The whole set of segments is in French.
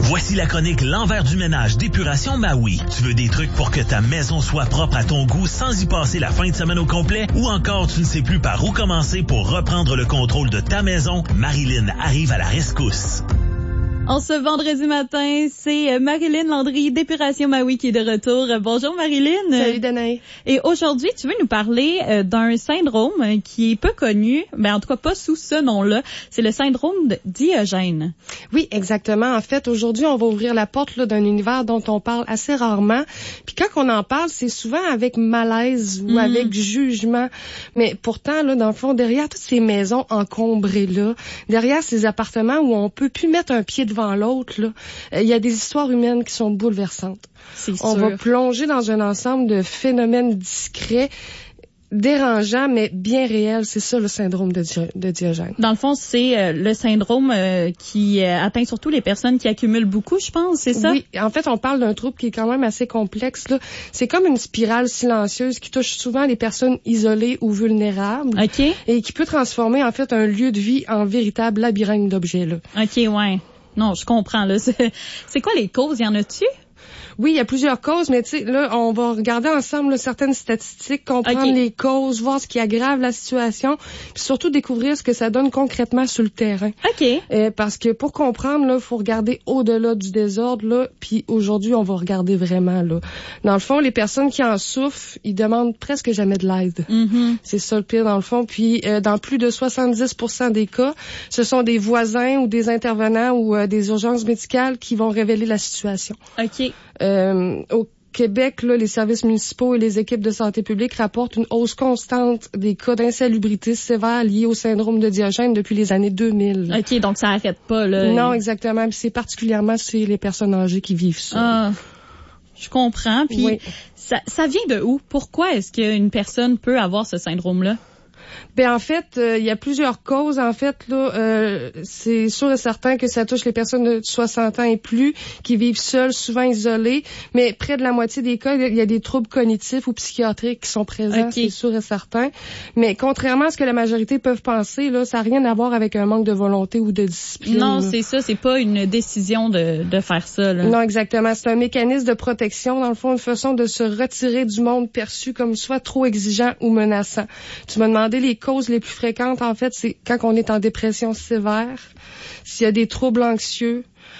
Voici la chronique L'envers du ménage d'épuration Maui. Tu veux des trucs pour que ta maison soit propre à ton goût sans y passer la fin de semaine au complet? Ou encore tu ne sais plus par où commencer pour reprendre le contrôle de ta maison? Marilyn arrive à la rescousse. En ce vendredi matin, c'est Marilyn Landry d'Épuration Maui qui est de retour. Bonjour Marilyn. Salut Danae. Et aujourd'hui, tu veux nous parler d'un syndrome qui est peu connu, mais en tout cas pas sous ce nom-là. C'est le syndrome de Diogène. Oui, exactement. En fait, aujourd'hui, on va ouvrir la porte d'un univers dont on parle assez rarement. Puis quand on en parle, c'est souvent avec malaise ou avec jugement. Mais pourtant, là, dans le fond, derrière toutes ces maisons encombrées là, derrière ces appartements où on peut plus mettre un pied devant l'autre, là, il y a des histoires humaines qui sont bouleversantes. On va plonger dans un ensemble de phénomènes discrets, dérangeants, mais bien réels. C'est ça, le syndrome de Diogène. Dans le fond, c'est le syndrome qui atteint surtout les personnes qui accumulent beaucoup, je pense, c'est ça? Oui, en fait, on parle d'un trouble qui est quand même assez complexe, là. C'est comme une spirale silencieuse qui touche souvent les personnes isolées ou vulnérables. OK. Et qui peut transformer, en fait, un lieu de vie en véritable labyrinthe d'objets, là. OK, ouais. Non, je comprends, là. C'est quoi les causes? Y en a-tu? Oui, il y a plusieurs causes, mais tu sais, là, on va regarder ensemble là, certaines statistiques, comprendre les causes, voir ce qui aggrave la situation, puis surtout découvrir ce que ça donne concrètement sur le terrain. OK. Parce que pour comprendre, là, faut regarder au-delà du désordre, là, puis aujourd'hui, on va regarder vraiment, là. Dans le fond, les personnes qui en souffrent, ils demandent presque jamais de l'aide. C'est ça le pire, dans le fond. Puis, dans plus de 70% des cas, ce sont des voisins ou des intervenants ou des urgences médicales qui vont révéler la situation. OK. Au Québec, là, les services municipaux et les équipes de santé publique rapportent une hausse constante des cas d'insalubrité sévère liés au syndrome de Diogène depuis les années 2000. OK, donc ça arrête pas, là. Non, exactement. Puis c'est particulièrement les personnes âgées qui vivent ça. Ah, je comprends. Puis ça vient de où? Pourquoi est-ce qu'une personne peut avoir ce syndrome-là? Ben en fait, il y a plusieurs causes. En fait, là, c'est sûr et certain que ça touche les personnes de 60 ans et plus qui vivent seules, souvent isolées. Mais près de la moitié des cas, il y a des troubles cognitifs ou psychiatriques qui sont présents, c'est sûr et certain. Mais contrairement à ce que la majorité peuvent penser, là, ça n'a rien à voir avec un manque de volonté ou de discipline. Non, là. c'est ça. C'est pas une décision de faire ça, là. Non, exactement. C'est un mécanisme de protection, dans le fond, une façon de se retirer du monde perçu comme soit trop exigeant ou menaçant. Tu m'as demandé les causes les plus fréquentes, en fait, c'est quand on est en dépression sévère, s'il y a des troubles anxieux,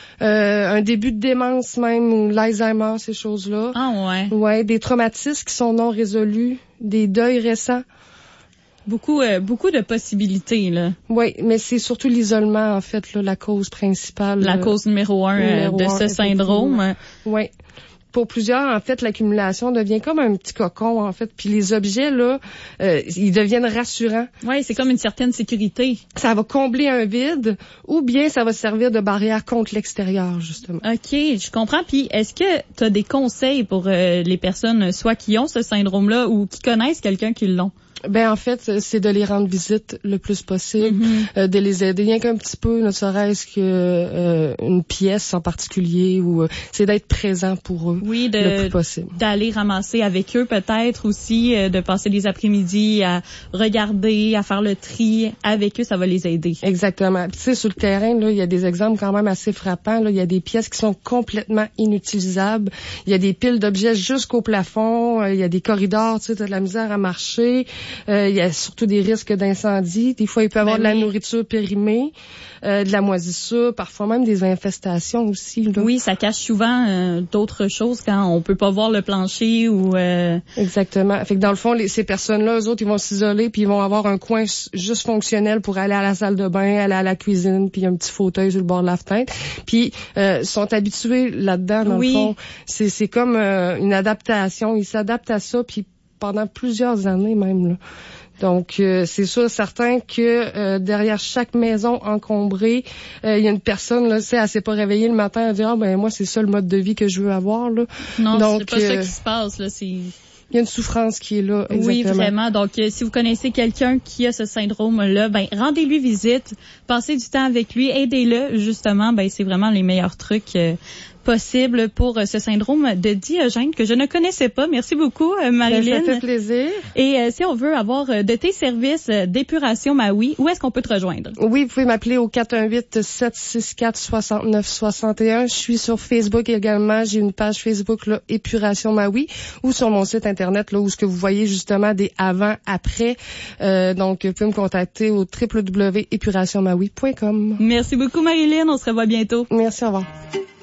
un début de démence même, ou l'Alzheimer, ces choses-là. Ah ouais. Ouais, des traumatismes qui sont non résolus, des deuils récents. Beaucoup de possibilités, là. Oui, mais c'est surtout l'isolement, en fait, là, la cause principale. La cause numéro un de ce syndrome. Oui. Pour plusieurs, en fait, l'accumulation devient comme un petit cocon, en fait. Puis les objets, là, ils deviennent rassurants. Oui, c'est comme une certaine sécurité. Ça va combler un vide ou bien ça va servir de barrière contre l'extérieur, justement. OK, je comprends. Puis est-ce que tu as des conseils pour les personnes soit qui ont ce syndrome-là ou qui connaissent quelqu'un qui l'ont? Ben en fait, c'est de les rendre visite le plus possible, de les aider rien qu'un petit peu, ne serait-ce que une pièce en particulier, ou c'est d'être présent pour eux le plus possible. D'aller ramasser avec eux peut-être aussi, de passer des après-midi à regarder, à faire le tri avec eux, ça va les aider. Exactement. Puis tu sais, sur le terrain, là, il y a des exemples quand même assez frappants. Là, il y a des pièces qui sont complètement inutilisables. Il y a des piles d'objets jusqu'au plafond. Il y a des corridors, tu sais, t'as de la misère à marcher. Il y a surtout des risques d'incendie. Des fois, il peut y avoir de la nourriture périmée, de la moisissure, parfois même des infestations aussi. Là. Oui, ça cache souvent d'autres choses quand on peut pas voir le plancher ou... Exactement. Fait que dans le fond, ces personnes-là, eux autres, ils vont s'isoler puis ils vont avoir un coin juste fonctionnel pour aller à la salle de bain, aller à la cuisine, puis un petit fauteuil sur le bord de la fenêtre. Puis sont habitués là-dedans, dans le fond. C'est comme une adaptation. Ils s'adaptent à ça, puis pendant plusieurs années même, là. Donc, c'est sûr, certain que derrière chaque maison encombrée, il y a une personne, là, elle s'est pas réveillée le matin à dire « Ah, ben moi, c'est ça le mode de vie que je veux avoir. » là. Non, donc, c'est pas ça qui se passe. Là, c'est... Il y a une souffrance qui est là, exactement. Oui, vraiment. Donc, si vous connaissez quelqu'un qui a ce syndrome-là, ben rendez-lui visite, passez du temps avec lui, aidez-le, justement. Ben c'est vraiment les meilleurs trucs possible pour ce syndrome de Diogène que je ne connaissais pas. Merci beaucoup, Marilyn. Ça fait plaisir. Et si on veut avoir de tes services d'épuration Maui, où est-ce qu'on peut te rejoindre? Oui, vous pouvez m'appeler au 418-764-6961. Je suis sur Facebook également. J'ai une page Facebook, là, Épuration Maui, ou sur mon site internet, là, où ce que vous voyez justement des avant-après. Donc, vous pouvez me contacter au www.épurationmaui.com. Merci beaucoup, Marilyn. On se revoit bientôt. Merci, au revoir.